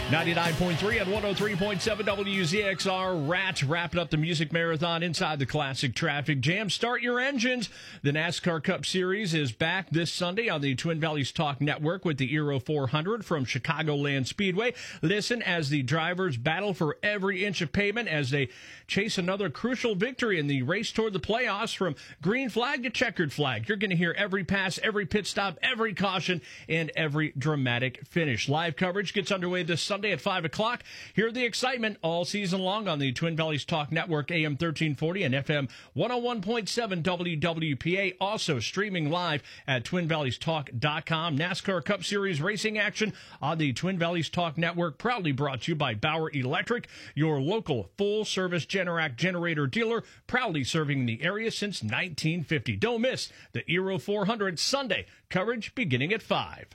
99.3 and 103.7 WZXR. Rat wrapping up the music marathon inside the Classic Traffic Jam. Start your engines. The NASCAR Cup Series is back this Sunday on the Twin Valleys Talk Network with the Euro 400 from Chicagoland Speedway. Listen as the drivers battle for every inch of pavement as they chase another crucial victory in the race toward the playoffs from green flag to checkered flag. You're going to hear every pass, every pit stop, every caution, and every dramatic finish. Live coverage gets underway this Sunday at 5 o'clock. Hear the excitement all season long on the Twin Valleys Talk Network, AM 1340 and FM 101.7 WWPA. Also streaming live at TwinValleysTalk.com. NASCAR Cup Series racing action on the Twin Valleys Talk Network, proudly brought to you by Bauer Electric, your local full-service Generac generator dealer, proudly serving the area since 1950. Don't miss the Euro 400 Sunday. Coverage beginning at 5.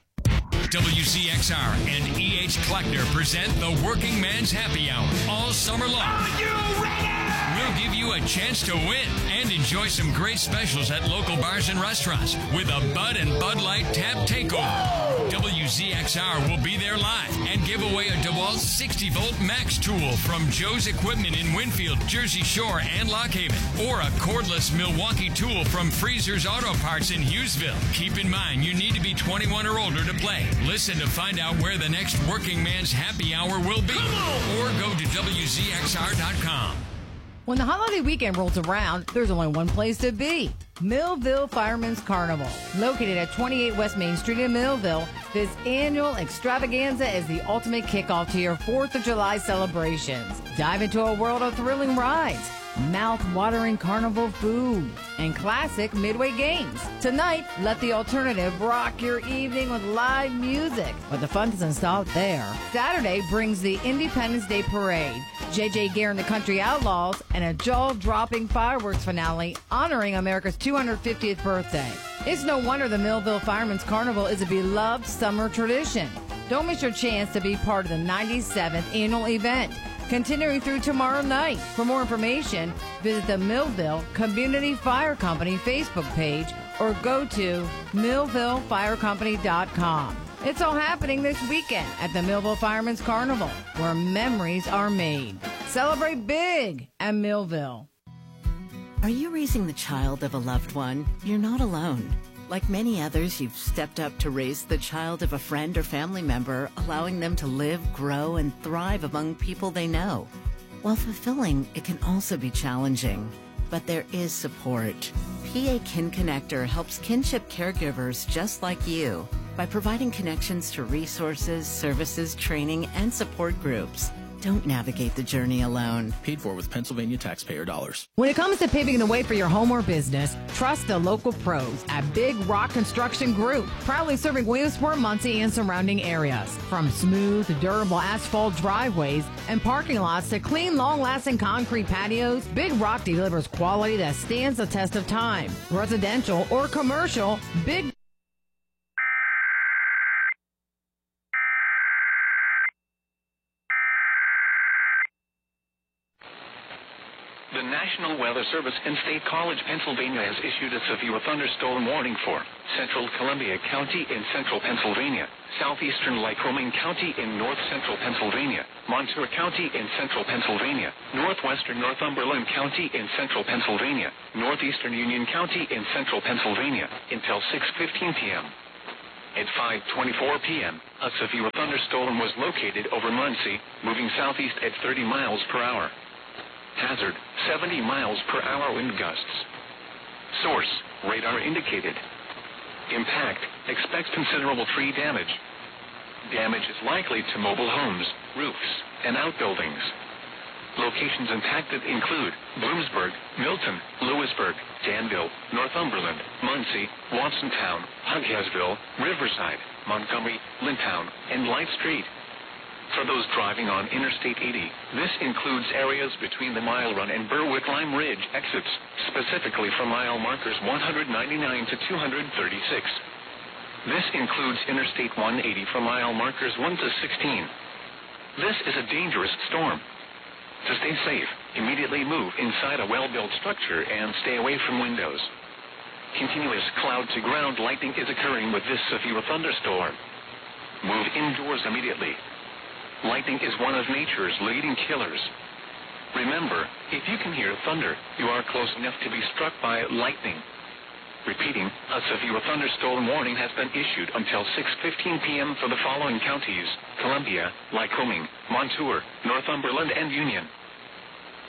WCXR and E.H. Kleckner present the Working Man's Happy Hour all summer long. Are you ready? We'll give you a chance to win and enjoy some great specials at local bars and restaurants with a Bud and Bud Light Tap Takeover. Whoa! WCXR will be there live and give away a DeWalt 60-volt Max tool from Joe's Equipment in Winfield, Jersey Shore, and Lock Haven, or a cordless Milwaukee tool from Freezer's Auto Parts in Hughesville. Keep in mind, you need to be 21 or older to play. Listen to find out where the next Working Man's Happy Hour will be, or go to WZXR.com. When the holiday weekend rolls around, there's only one place to be. Millville Fireman's Carnival. Located at 28 West Main Street in Millville, this annual extravaganza is the ultimate kickoff to your 4th of July celebrations. Dive into a world of thrilling rides, mouth-watering carnival food, and classic midway games. Tonight, let the alternative rock your evening with live music. But the fun doesn't stop there. Saturday brings the Independence Day Parade, J.J. Gare and the Country Outlaws, and a jaw-dropping fireworks finale honoring America's 250th birthday. It's no wonder the Millville Fireman's Carnival is a beloved summer tradition. Don't miss your chance to be part of the 97th annual event, continuing through tomorrow night. For more information, visit the Millville Community Fire Company Facebook page or go to millvillefirecompany.com. It's all happening this weekend at the Millville Fireman's Carnival, where memories are made. Celebrate big at Millville. Are you raising the child of a loved one? You're not alone. Like many others, you've stepped up to raise the child of a friend or family member, allowing them to live, grow, and thrive among people they know. While fulfilling, it can also be challenging. But there is support. PA Kin Connector helps kinship caregivers just like you by providing connections to resources, services, training, and support groups. Don't navigate the journey alone. Paid for with Pennsylvania taxpayer dollars. When it comes to paving the way for your home or business, trust the local pros at Big Rock Construction Group, proudly serving Williamsport, Muncie, and surrounding areas. From smooth, durable asphalt driveways and parking lots to clean, long-lasting concrete patios, Big Rock delivers quality that stands the test of time. Residential or commercial, Big The National Weather Service and State College, Pennsylvania has issued a severe thunderstorm warning for Central Columbia County in central Pennsylvania, southeastern Lycoming County in north-central Pennsylvania, Montour County in central Pennsylvania, northwestern Northumberland County in central Pennsylvania, northeastern Union County in central Pennsylvania until 6:15 p.m. At 5:24 p.m., a severe thunderstorm was located over Muncie, moving southeast at 30 miles per hour. Hazard, 70 miles per hour wind gusts. Source, radar indicated. Impact, expect considerable tree damage. Damage is likely to mobile homes, roofs, and outbuildings. Locations impacted include Bloomsburg, Milton, Lewisburg, Danville, Northumberland, Muncie, Watsontown, Hughesville, Riverside, Montgomery, Lintown, and Light Street. For those driving on Interstate 80, this includes areas between the Mile Run and Berwick-Lime Ridge exits, specifically from mile markers 199 to 236. This includes Interstate 180 from mile markers 1 to 16. This is a dangerous storm. To stay safe, immediately move inside a well-built structure and stay away from windows. Continuous cloud-to-ground lightning is occurring with this severe thunderstorm. Move indoors immediately. Lightning is one of nature's leading killers. Remember, if you can hear thunder, you are close enough to be struck by lightning. Repeating, a severe thunderstorm warning has been issued until 6:15 p.m. for the following counties: Columbia, Lycoming, Montour, Northumberland, and Union.